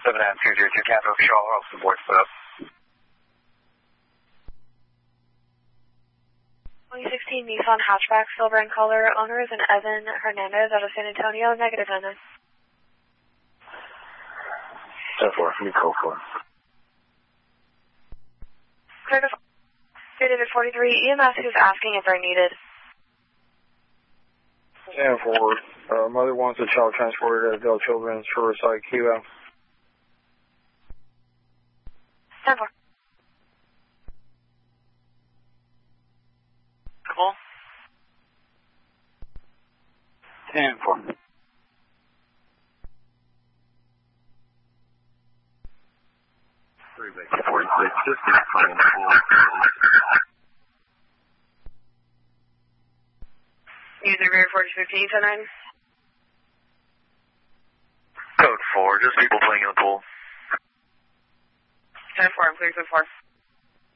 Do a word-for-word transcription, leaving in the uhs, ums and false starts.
seven nine two zero two, Capital Charlotte, all support set up. twenty sixteen Nissan hatchback, silver in color. Owner is an Evan Hernandez out of San Antonio. Negative ten nine. ten four, you call for. Clear to David forty-three. E M S who's asking if they're needed. ten four. Uh, mother wants a child transported at Adult Children's for Riverside, Key West. ten four. Cool. ten four. three by forty-six, just keep playing the pool. User Rear forty fifteen, ten nine. Code four, just people playing in the pool. ten four, I'm clear, code four.